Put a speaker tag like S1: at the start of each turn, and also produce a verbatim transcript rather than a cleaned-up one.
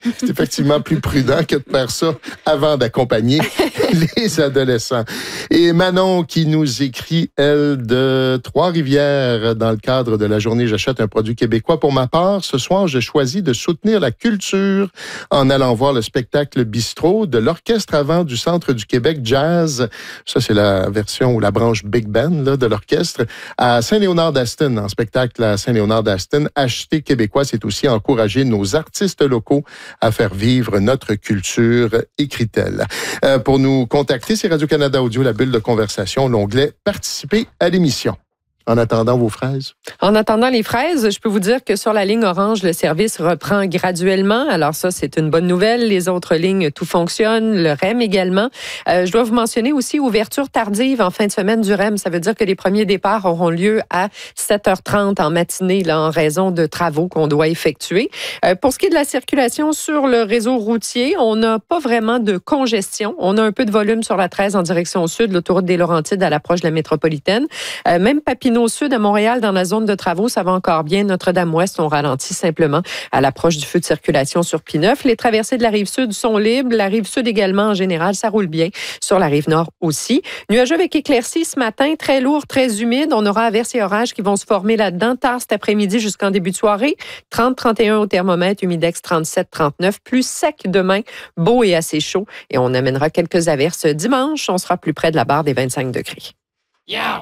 S1: C'est effectivement plus prudent que de faire ça avant d'accompagner les adolescents. Et Manon qui nous écrit, elle, de Trois-Rivières, dans le cadre de la journée J'achète un produit québécois. Pour ma part, ce soir, j'ai choisi de soutenir la culture en allant voir le spectacle Bistrot de l'Orchestre à vent du Centre du Québec Jazz. Ça, c'est la version ou la branche Big Band là, de l'orchestre à Saint-Léonard-d'Aston, en spectacle à Saint-Léonard-d'Aston. Acheter québécois, c'est aussi encourager nos artistes locaux à faire vivre notre culture, écrit-elle. Euh, pour nous contacter, c'est Radio-Canada Audio, la bulle de conversation, l'onglet « Participer à l'émission ». En attendant vos fraises?
S2: En attendant les fraises, je peux vous dire que sur la ligne orange, le service reprend graduellement. Alors ça, c'est une bonne nouvelle. Les autres lignes, tout fonctionne. Le R E M également. Euh, je dois vous mentionner aussi ouverture tardive en fin de semaine du R E M. Ça veut dire que les premiers départs auront lieu à sept heures trente en matinée là, en raison de travaux qu'on doit effectuer. Euh, pour ce qui est de la circulation sur le réseau routier, on n'a pas vraiment de congestion. On a un peu de volume sur la treize en direction sud, l'autoroute des Laurentides à l'approche de la métropolitaine. Euh, même Papineau au sud, à Montréal, dans la zone de travaux, ça va encore bien. Notre-Dame-Ouest, on ralentit simplement à l'approche du feu de circulation sur P-neuf. Les traversées de la Rive-Sud sont libres. La Rive-Sud également, en général, ça roule bien. Sur la Rive-Nord aussi. Nuageux avec éclaircies ce matin, très lourd, très humide. On aura averses et orages qui vont se former là-dedans tard cet après-midi jusqu'en début de soirée. trente à trente et un au thermomètre, humidex trente-sept à trente-neuf. Plus sec demain, beau et assez chaud. Et on amènera quelques averses dimanche. On sera plus près de la barre des vingt-cinq degrés. Yeah!